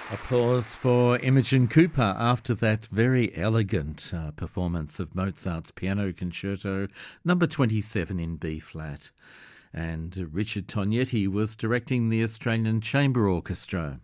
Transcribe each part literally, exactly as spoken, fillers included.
Applause for Imogen Cooper after that very elegant uh, performance of Mozart's Piano Concerto number twenty-seven in B-flat. And uh, Richard Tognetti was directing the Australian Chamber Orchestra.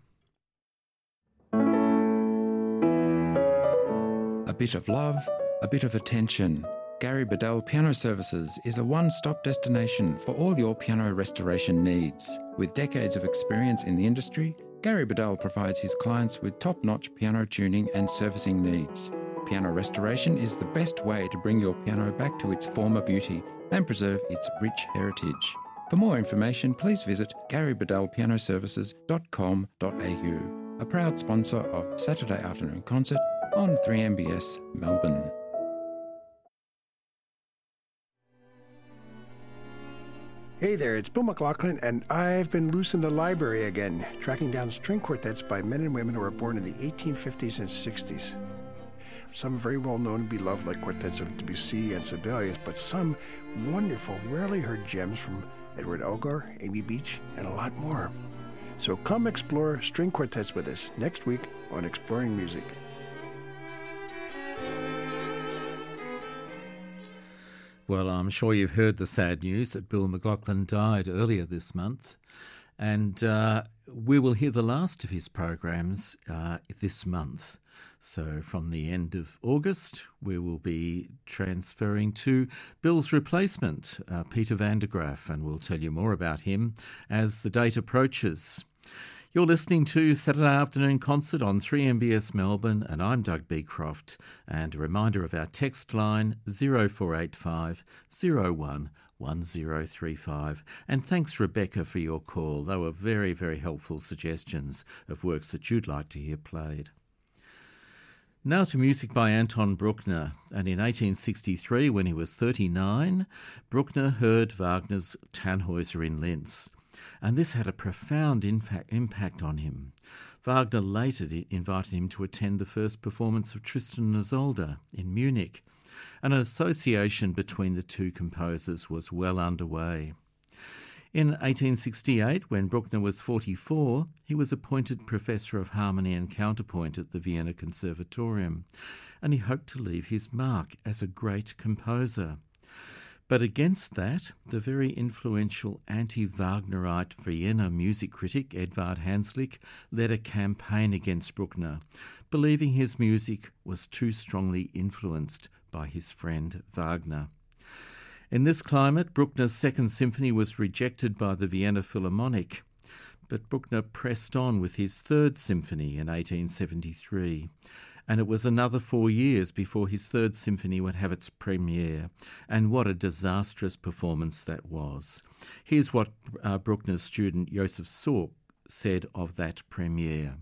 A bit of love, a bit of attention. Gary Bedell Piano Services is a one-stop destination for all your piano restoration needs. With decades of experience in the industry, Gary Bedell provides his clients with top-notch piano tuning and servicing needs. Piano restoration is the best way to bring your piano back to its former beauty and preserve its rich heritage. For more information, please visit gary bedell piano services dot com dot a u, a proud sponsor of Saturday Afternoon Concert on three M B S Melbourne. Hey there, it's Bill McLaughlin, and I've been loose in the library again, tracking down string quartets by men and women who were born in the eighteen fifties and sixties. Some very well known and beloved, like quartets of Debussy and Sibelius, but some wonderful, rarely heard gems from Edward Elgar, Amy Beach, and a lot more. So come explore string quartets with us next week on Exploring Music. Well, I'm sure you've heard the sad news that Bill McLaughlin died earlier this month, and uh, we will hear the last of his programs uh, this month. So from the end of August, we will be transferring to Bill's replacement, uh, Peter van der Graaf, and we'll tell you more about him as the date approaches. You're listening to Saturday Afternoon Concert on three M B S Melbourne, and I'm Doug Beecroft. And a reminder of our text line, zero four eight five, zero one, one zero three five. And thanks, Rebecca, for your call. They were very, very helpful suggestions of works that you'd like to hear played. Now to music by Anton Bruckner. And in eighteen sixty-three, when he was thirty-nine, Bruckner heard Wagner's Tannhäuser in Linz. And this had a profound impact on him. Wagner later invited him to attend the first performance of Tristan and Isolde in Munich, and an association between the two composers was well underway. In eighteen sixty-eight, when Bruckner was forty-four, he was appointed Professor of Harmony and Counterpoint at the Vienna Conservatorium, and he hoped to leave his mark as a great composer. But against that, the very influential anti-Wagnerite Vienna music critic Edvard Hanslick led a campaign against Bruckner, believing his music was too strongly influenced by his friend Wagner. In this climate, Bruckner's Second Symphony was rejected by the Vienna Philharmonic, but Bruckner pressed on with his Third Symphony in eighteen seventy-three. And it was another four years before his Third Symphony would have its premiere. And what a disastrous performance that was. Here's what uh, Bruckner's student Josef Sork said of that premiere.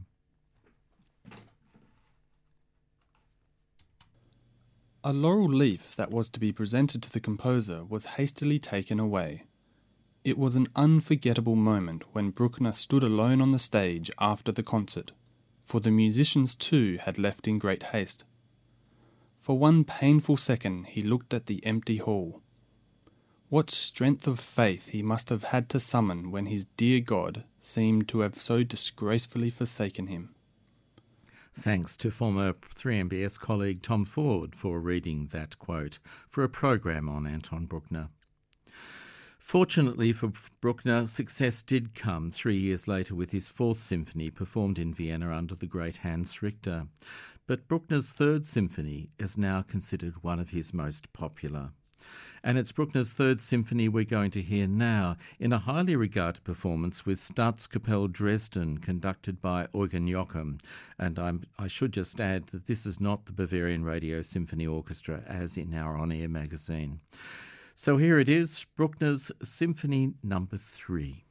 A laurel leaf that was to be presented to the composer was hastily taken away. It was an unforgettable moment when Bruckner stood alone on the stage after the concert, for the musicians too had left in great haste. For one painful second he looked at the empty hall. What strength of faith he must have had to summon when his dear God seemed to have so disgracefully forsaken him. Thanks to former three M B S colleague Tom Ford for reading that quote for a program on Anton Bruckner. Fortunately for Bruckner, success did come three years later with his Fourth Symphony performed in Vienna under the great Hans Richter. But Bruckner's Third Symphony is now considered one of his most popular. And it's Bruckner's Third Symphony we're going to hear now in a highly regarded performance with Staatskapelle Dresden, conducted by Eugen Joachim. And I'm, I should just add that this is not the Bavarian Radio Symphony Orchestra, as in our on-air magazine. So here it is, Bruckner's Symphony Number Three.